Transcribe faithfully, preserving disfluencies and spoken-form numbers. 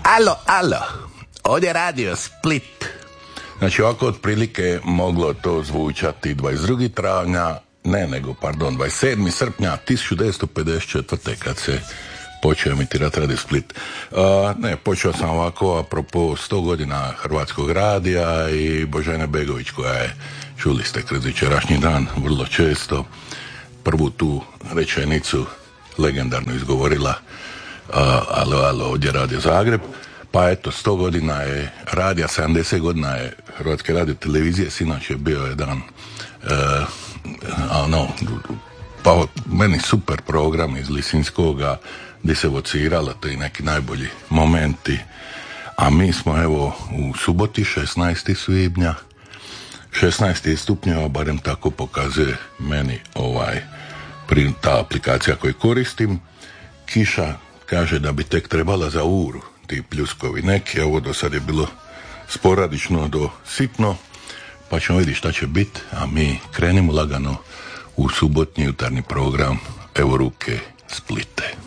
Alo, alo, ovdje radio Split. Znači ovako otprilike moglo to zvučati dvadeset drugog travnja, ne nego, pardon, dvadeset sedmog srpnja tisuću devetsto pedeset četvrte kad se počeo emitirati Radio Split. Uh, ne, počeo sam ovako apropo sto godina Hrvatskog radija i Božena Begović koja je, čuli ste kroz jučerašnji dan, vrlo često prvu tu rečenicu legendarno izgovorila uh, alo, alo, ovdje Radio Zagreb. Pa eto, sto godina je radija, sedamdeset godina je Hrvatske radio televizije, sinoć je bio jedan uh, ono, pa meni super program iz Lisinskoga gdje se vociralo to i neki najbolji momenti, a mi smo evo u suboti šesnaestog svibnja, šesnaest stupnjeva, barem tako pokazuje meni ovaj ta aplikacija koju koristim. Kiša kaže da bi tek trebala za uru, ti pljuskovi neki, ovo do sad je bilo sporadično do sitno, pa ćemo vidjeti šta će biti, a mi krenimo lagano u subotnji jutarnji program Evo ruke Splite.